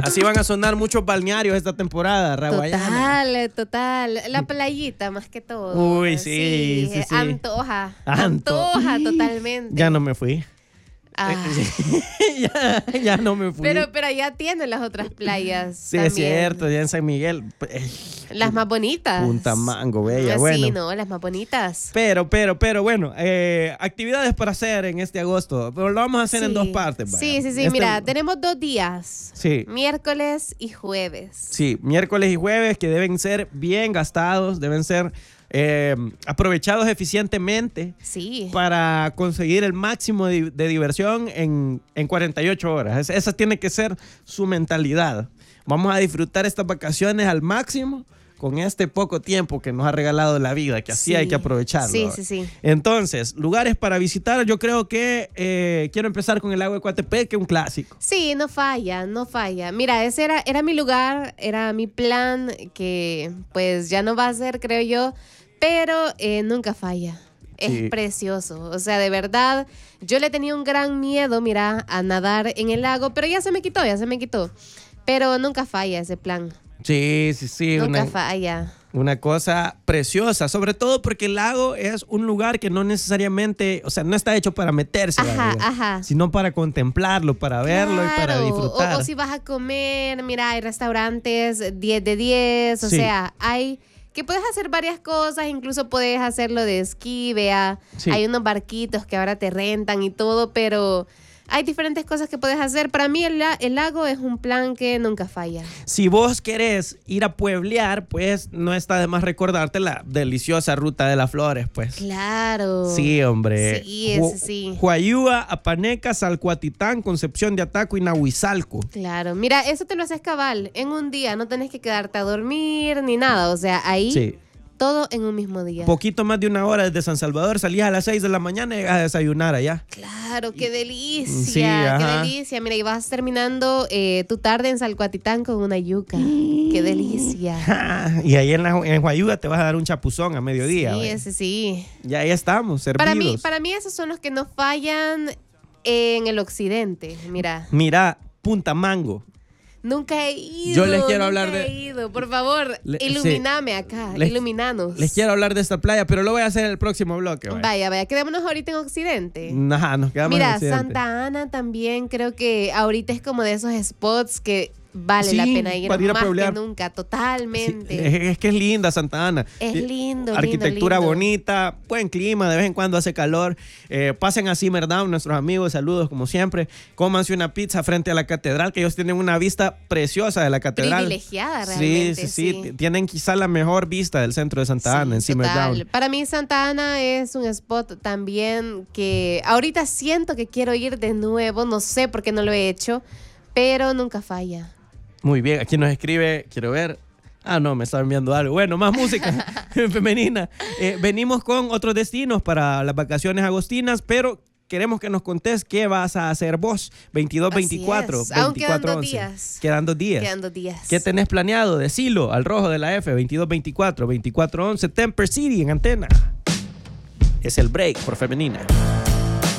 Así van a sonar muchos balnearios esta temporada, Raguayana. Total. La playita más que todo. Uy, sí. Antoja totalmente. Ya no me fui. ya no me fui. Pero ya tienen las otras playas. Sí, también. es cierto, ya en San Miguel. Las más bonitas. Punta Mango, bella, Sí, bueno. no, las más bonitas. Pero bueno, actividades para hacer en este agosto, pero lo vamos a hacer en dos partes. Vaya. Sí, mira, tenemos 2 días. Sí. Miércoles y jueves. Sí, miércoles y jueves que deben ser bien gastados, deben ser aprovechados eficientemente para conseguir el máximo de diversión en 48 horas. Esa tiene que ser su mentalidad. Vamos a disfrutar estas vacaciones al máximo con este poco tiempo que nos ha regalado la vida, que así hay que aprovecharlo. Sí. Entonces, lugares para visitar, yo creo que quiero empezar con el lago de Coatepec, un clásico. Sí, no falla. Mira, ese era mi lugar, era mi plan, que pues ya no va a ser, creo yo, pero nunca falla. Es precioso, o sea, de verdad, yo le tenía un gran miedo, mira, a nadar en el lago, pero ya se me quitó, pero nunca falla ese plan. Sí. Nunca falla. Una cosa preciosa, sobre todo porque el lago es un lugar que no necesariamente, o sea, no está hecho para meterse, sino para contemplarlo, para verlo y para disfrutar. O si vas a comer, mira, hay restaurantes 10 de 10, o sea, hay que puedes hacer varias cosas, incluso puedes hacerlo de esquí, vea, hay unos barquitos que ahora te rentan y todo, pero hay diferentes cosas que puedes hacer. Para mí el lago es un plan que nunca falla. Si vos querés ir a pueblear, pues no está de más recordarte la deliciosa Ruta de las Flores, pues. Claro. Sí, hombre. Sí, ese sí. Huayúa, Apaneca, Salcuatitán, Concepción de Ataco y Nahuizalco. Claro. Mira, eso te lo haces cabal. En un día no tenés que quedarte a dormir ni nada. O sea, ahí todo en un mismo día. Poquito más de una hora desde San Salvador, salías a las 6 de la mañana y llegas a desayunar allá. Claro, qué delicia, qué delicia. Mira, y vas terminando tu tarde en Salcuatitán con una yuca. Qué delicia. Y ahí en Huayúa te vas a dar un chapuzón a mediodía. Sí, ese sí. Ya ahí estamos, servidos. Para mí esos son los que no fallan en el occidente, mira. Mira, Punta Mango. Nunca he ido. Yo les quiero hablar Por favor, iluminame acá, iluminanos. Les quiero hablar de esta playa, pero lo voy a hacer en el próximo bloque. Vaya, quedémonos ahorita en Occidente. Nos quedamos en Occidente. Mira, Santa Ana también creo que ahorita es como de esos spots que vale la pena ir para ir más a pueblear. que nunca, totalmente. Sí, es que es linda Santa Ana. Es lindo, arquitectura lindo. bonita, buen clima, de vez en cuando hace calor. Pasen a Simmerdown, nuestros amigos, saludos como siempre. Cómanse una pizza frente a la catedral, que ellos tienen una vista preciosa de la catedral. Privilegiada realmente. Sí. Tienen quizá la mejor vista del centro de Santa Ana, en Simmerdown. Para mí Santa Ana es un spot también que ahorita siento que quiero ir de nuevo, no sé por qué no lo he hecho, pero nunca falla. Muy bien, aquí nos escribe, quiero ver. No, me está enviando algo. Bueno, más música femenina. Venimos con otros destinos para las vacaciones agostinas, pero queremos que nos contés qué vas a hacer vos. 22, 24, 24, 11. Quedan 2 días. ¿Qué tenés planeado? Decilo al rojo de la F, 22, 24, 24, 11. Temper City en Antena. Es el break por femenina.